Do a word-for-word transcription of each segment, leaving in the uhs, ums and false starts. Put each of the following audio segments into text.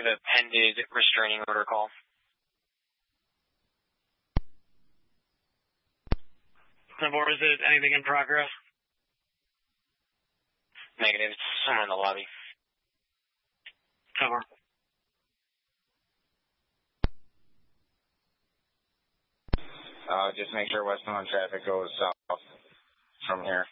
give a pending restraining order call. ten four, is it anything in progress? Negative. It's someone in the lobby. ten four. Uh, just make sure westbound traffic goes south from here.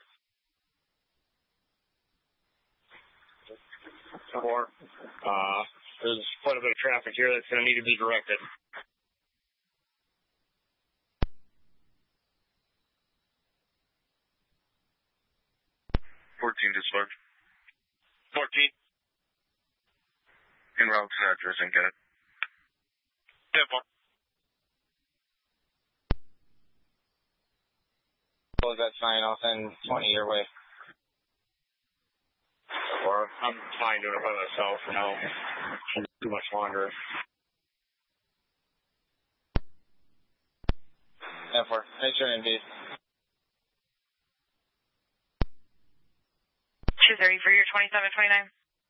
Four. Uh, there's quite a bit of traffic here that's going to need to be directed. fourteen dispatch. fourteen. En route to address and get it. ten four. Close that sign, I'll send twenty your way. Or I'm fine doing it by myself for now. Too much longer. ten four. Make sure indeed. two thirty for your twenty-seven twenty-nine.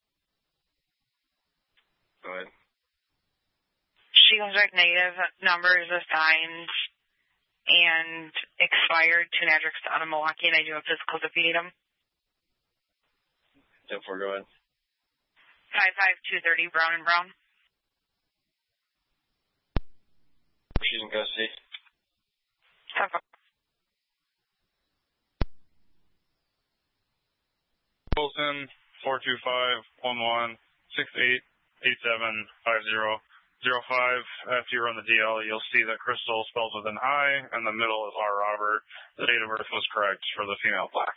Go ahead. She comes back negative. Numbers assigned and expired to an address out of Milwaukee, and I do have physicals if you need them. ten four, go ahead. five five two thirty, Brown and Brown. She's in custody. ten four. Wilson, four two five one one six eight eight seven five zero zero five. After you run the D L, you'll see that Crystal spells with an I, and the middle is R. Robert. The date of birth was correct for the female black.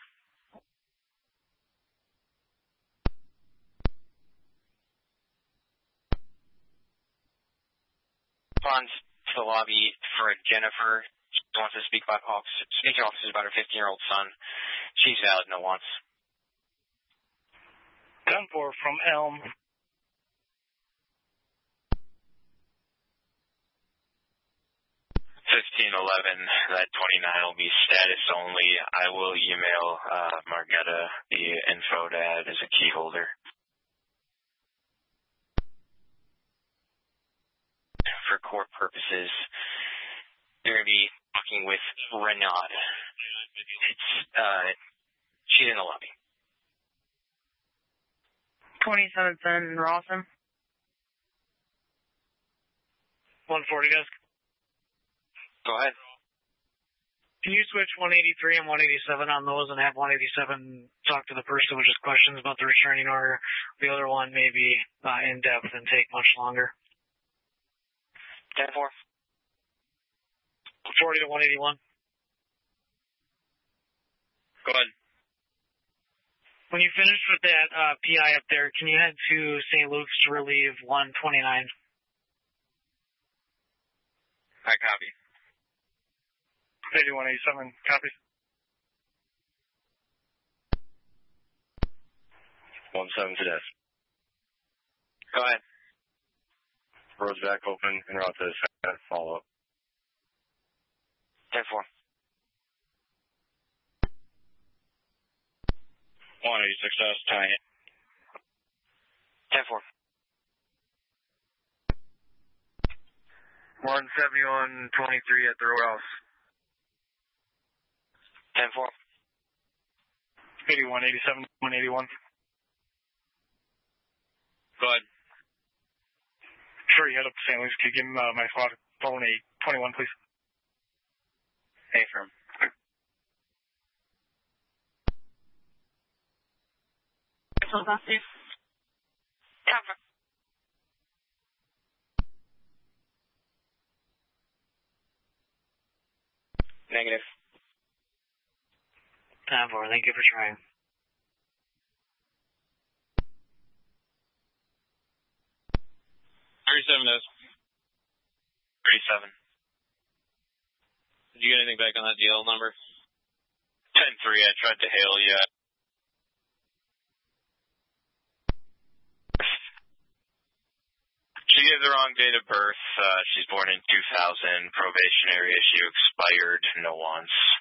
Responds to the lobby for Jennifer. She wants to speak about officer, speak to officers about her fifteen-year-old son. She's valid, no wants. ten four from Elm. fifteen eleven, that twenty-nine will be status only. I will email uh, Margetta the info to add as a key holder. For court purposes, they're going to be talking with Renaud. It's, uh, she's in the lobby. twenty-seven ten, Rawson. one forty, guys. Go ahead. Can you switch one eighty-three and one eighty-seven on those and have one eighty-seven talk to the person with just questions about the restraining order? The other one may be uh, in-depth and take much longer. ten four. forty to one eighty-one. Go ahead. When you finish with that uh, P I up there, can you head to Saint Luke's to relieve one twenty-nine? I copy. eighty-one eighty-seven, copy. one seven to desk. Go ahead. Roads back open, en route to the follow-up. ten four. one eighty-six desk, tying it. ten four. one seventy-one twenty-three at the roadhouse. ten four. eighty-one eighty-seven, one eighty-one. Go ahead. Before you head up to Saint Louis, could you give him uh, my squad phone eight twenty-one, please? Hey, firm. ten four. Negative. ten four, thank you for trying. thirty-seven desk. thirty-seven. Did you get anything back on that D L number? ten three, I tried to hail you. She gave the wrong date of birth. Uh, she's born in two thousand. Probationary issue expired. No wants.